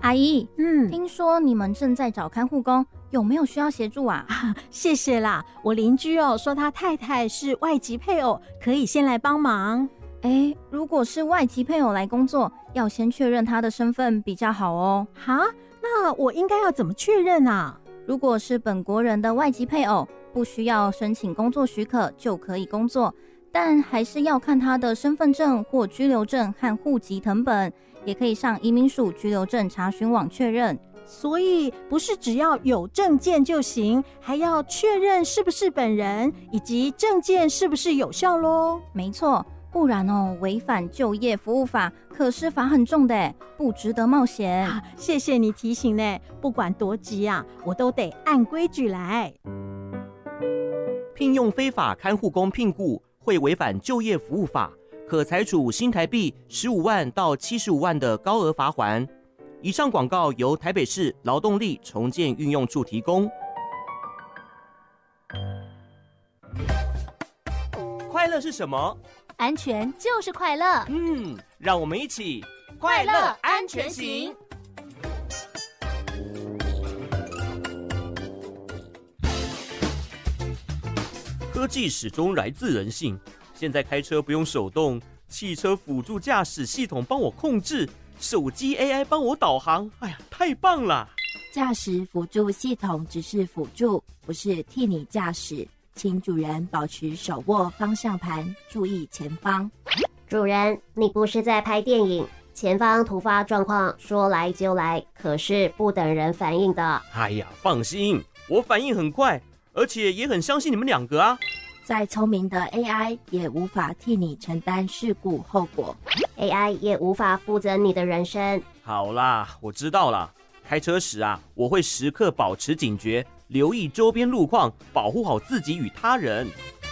阿姨，听说你们正在找看护工，有没有需要协助啊？ 谢谢啦，我邻居说他太太是外籍配偶，可以先来帮忙。 如果是外籍配偶来工作，要先确认他的身份比较好哦。 哈，那我应该要怎么确认啊？ 如果是本国人的外籍配偶，不需要申请工作许可就可以工作，但还是要看他的身份证或居留证和户籍誊本，也可以上移民署居留证查询网确认。 所以不是只要有证件就行，还要确认是不是本人，以及证件是不是有效咯。 没错，不然违反就业服务法可是罚很重的，不值得冒险。 谢谢你提醒呢，不管多急啊，我都得按规矩来。 聘用非法看护工聘雇会违反就业服务法，可裁处新台币15万到75万的高额罚锾。以上广告由台北市劳动力重建运用处提供。快乐是什么？ 安全就是快乐。 让我们一起快乐安全行。 科技始终来自人性，现在开车不用手动，汽车辅助驾驶系统帮我控制，手机 AI 帮我导航，太棒了！ 驾驶辅助系统只是辅助，不是替你驾驶，请主人保持手握方向盘，注意前方。 主人，你不是在拍电影，前方突发状况说来就来，可是不等人反应的。 放心，我反应很快，而且也很相信你们两个啊。 再聪明的 AI 也无法替你承担事故后果， AI 也无法负责你的人生。 好啦，我知道了。开车时我会时刻保持警觉，留意周边路况，保护好自己与他人。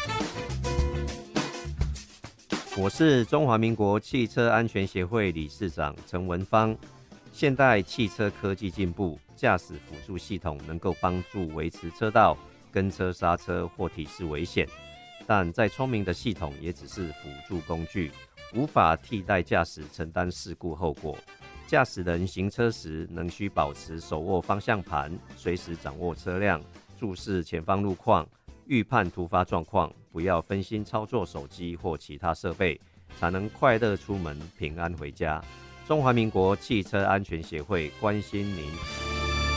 我是中华民国汽车安全协会理事长陈文芳。现代汽车科技进步，驾驶辅助系统能够帮助维持车道、跟车刹车或提示危险，但再聪明的系统也只是辅助工具，无法替代驾驶承担事故后果。驾驶人行车时能需保持手握方向盘，随时掌握车辆，注视前方路况，预判突发状况，不要分心操作手机或其他设备，才能快乐出门，平安回家。中华民国汽车安全协会关心您。